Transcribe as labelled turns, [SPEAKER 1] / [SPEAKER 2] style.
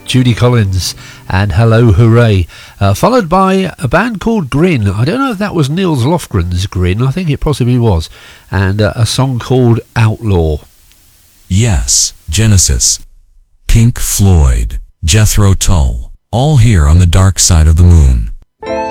[SPEAKER 1] Judy Collins and Hello Hooray, followed by a band called Grin. I don't know if that was Nils Lofgren's Grin, I think it possibly was, and a song called Outlaw.
[SPEAKER 2] Yes, Genesis, Pink Floyd, Jethro Tull, all here on the dark side of the moon.